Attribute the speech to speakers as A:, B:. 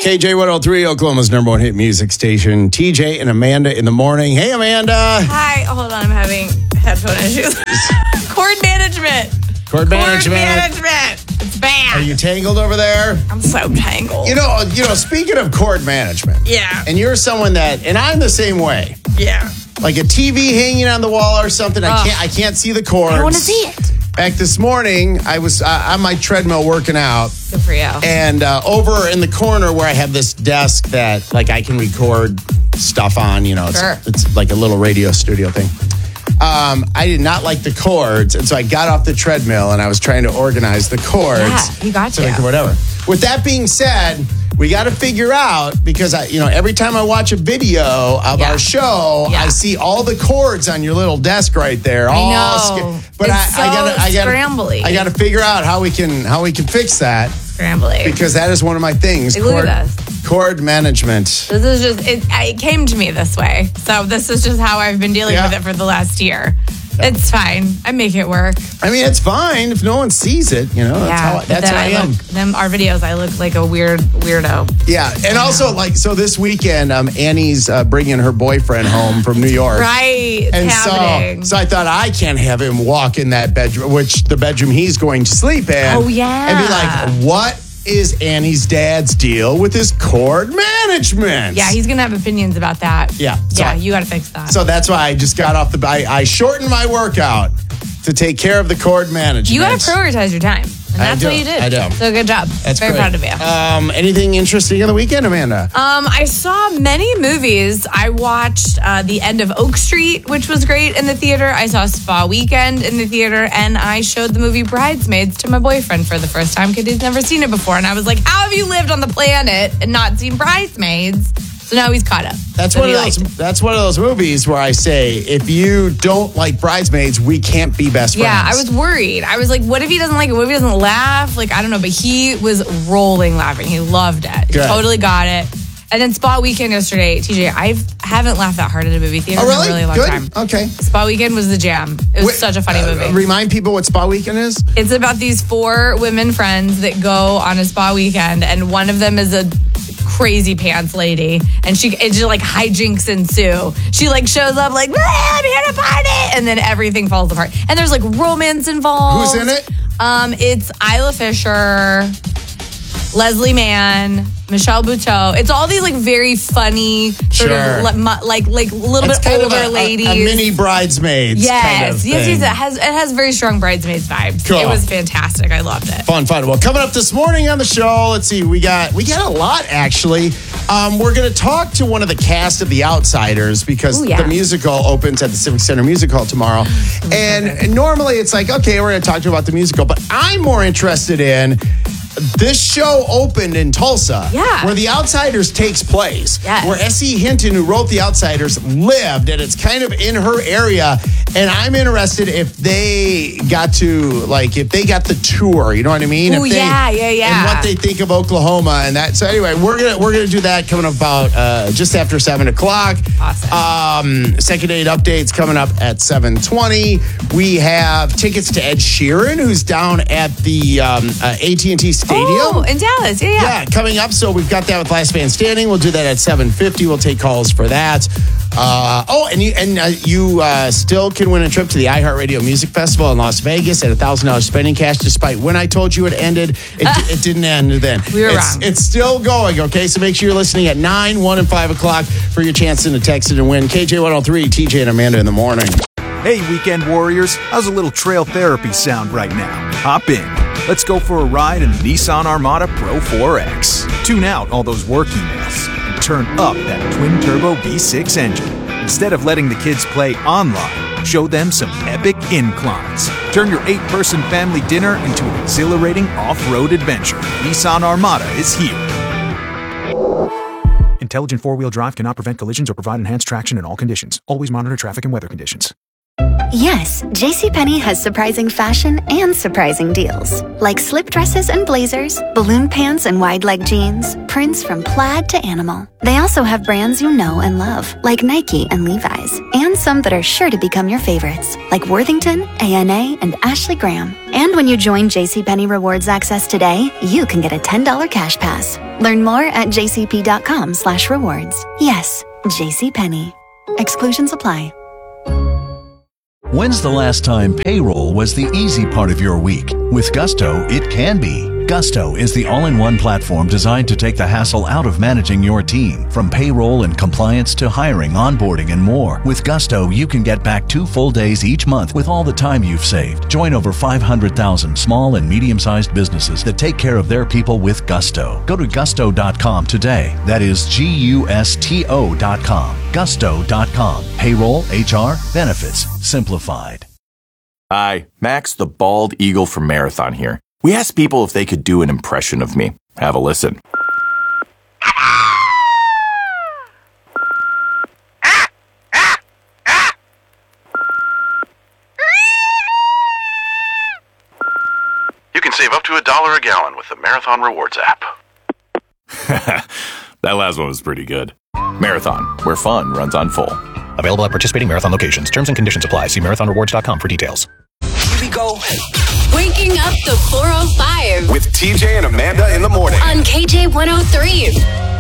A: KJ103, Oklahoma's number one hit music station. TJ and Amanda in the morning. Hey, Amanda.
B: Hi. Hold on. I'm having headphone issues. Cord management.
A: Cord management.
B: It's bad.
A: Are you tangled over there?
B: I'm so tangled.
A: You know, speaking of cord management.
B: Yeah.
A: And you're someone that, and I'm the same way.
B: Yeah.
A: Like a TV hanging on the wall or something. I can't see the cords.
B: I want to see it.
A: Back this morning, I was on my treadmill working out.
B: Good for you.
A: And over in the corner where I have this desk that like I can record stuff on, it's like a little radio studio thing. I did not like the cords, and so I got off the treadmill and I was trying to organize the cords.
B: Yeah, you got to.
A: Whatever. With that being said, we got to figure out, because every time I watch a video of our show, I see all the cords on your little desk right there.
B: I know.
A: But I got to figure out how we can fix that.
B: Scrambly.
A: Because that is one of my things.
B: Look at this.
A: Cord management.
B: This is just, it came to me this way. So this is just how I've been dealing with it for the last year. It's fine. I make it work. I
A: mean, it's fine if no one sees it. That's how I am.
B: Our videos, I look like a weirdo.
A: Yeah, and also so this weekend, Annie's bringing her boyfriend home from New York.
B: Right,
A: and
B: happening.
A: So I thought I can't have him walk in that bedroom, the bedroom he's going to sleep in.
B: Oh yeah,
A: and be like, what is Annie's dad's deal with his cord management?
B: Yeah, he's going to have opinions about that.
A: Yeah.
B: You got to fix that.
A: So that's why I just got off I shortened my workout to take care of the cord management.
B: You got to prioritize your time. And that's what you did.
A: I do.
B: So good job.
A: That's
B: very proud of you.
A: Anything interesting on the weekend, Amanda?
B: I saw many movies. I watched The End of Oak Street, which was great in the theater. I saw Spa Weekend in the theater, and I showed the movie Bridesmaids to my boyfriend for the first time because he's never seen it before. And I was like, how have you lived on the planet and not seen Bridesmaids? So now he's caught up.
A: That's one of those movies where I say, if you don't like Bridesmaids, we can't be best friends.
B: Yeah, I was worried. I was like, what if he doesn't like it? What if he doesn't laugh? Like, I don't know. But he was rolling laughing. He loved it. He totally got it. And then Spa Weekend yesterday, TJ, I haven't laughed that hard at a movie theater in a really long time.
A: Okay.
B: Spa Weekend was the jam. It was such a funny movie.
A: Remind people what Spa Weekend is?
B: It's about these 4 women friends that go on a spa weekend, and one of them is a crazy pants lady, and it's just like hijinks ensue. She like shows up like, I'm here to party, and then everything falls apart. And there's like romance involved.
A: Who's in it?
B: It's Isla Fisher, Leslie Mann, Michelle Buteau. It's all these like very funny sort of like little bit older ladies.
A: A mini Bridesmaids.
B: Yes,
A: kind of
B: yes,
A: thing.
B: it has very strong Bridesmaids vibes.
A: Cool.
B: It was fantastic. I loved it.
A: Fun. Well, coming up this morning on the show, let's see, we got a lot actually. We're going to talk to one of the cast of The Outsiders because the musical opens at the Civic Center Music Hall tomorrow. And normally it's like, okay, we're going to talk to you about the musical, but I'm more interested in this show opened in Tulsa, where The Outsiders takes place, where S.E. Hinton, who wrote The Outsiders, lived, and it's kind of in her area. And I'm interested if they got the tour, you know what I mean?
B: Oh, yeah.
A: And what they think of Oklahoma and that. So anyway, we're gonna do that coming up about just after 7:00.
B: Awesome.
A: Second date updates coming up at 7:20. We have tickets to Ed Sheeran, who's down at the AT&T Stadium.
B: Oh, in Dallas. Yeah,
A: coming up. So we've got that with Last Man Standing. We'll do that at 7:50. We'll take calls for that. You still can win a trip to the iHeartRadio Music Festival in Las Vegas at $1,000 spending cash. Despite when I told you it ended, it didn't end then.
B: We were wrong.
A: It's still going, okay? So make sure you're listening at 9, 1, and 5 o'clock for your chance to text it and win. KJ103, TJ and Amanda in the morning.
C: Hey, weekend warriors. How's a little trail therapy sound right now? Hop in. Let's go for a ride in the Nissan Armada Pro 4X. Tune out all those work emails and turn up that twin-turbo V6 engine. Instead of letting the kids play online, show them some epic inclines. Turn your 8-person family dinner into an exhilarating off-road adventure. Nissan Armada is here. Intelligent four-wheel drive cannot prevent collisions or provide enhanced traction in all conditions. Always monitor traffic and weather conditions.
D: Yes, JCPenney has surprising fashion and surprising deals. Like slip dresses and blazers, balloon pants and wide leg jeans, prints from plaid to animal. They also have brands you know and love, like Nike and Levi's, and some that are sure to become your favorites, like Worthington, A&A, and Ashley Graham. And when you join JCPenney Rewards Access today, you can get a $10 cash pass. Learn more at jcp.com/rewards. Yes, JCPenney. Exclusions apply.
E: When's the last time payroll was the easy part of your week? With Gusto, it can be. Gusto is the all-in-one platform designed to take the hassle out of managing your team. From payroll and compliance to hiring, onboarding, and more. With Gusto, you can get back 2 full days each month with all the time you've saved. Join over 500,000 small and medium-sized businesses that take care of their people with Gusto. Go to gusto.com today. That is GUSTO.com. Gusto.com. Payroll, HR, benefits, simplified.
F: Hi, Max the Bald Eagle from Marathon here. We asked people if they could do an impression of me. Have a listen.
G: You can save up to $1 a gallon with the Marathon Rewards app.
F: That last one was pretty good. Marathon, where fun runs on full.
H: Available at participating Marathon locations. Terms and conditions apply. See marathonrewards.com for details.
I: Here we go.
J: Waking up the 405
K: with TJ and Amanda in the morning
J: on KJ 103.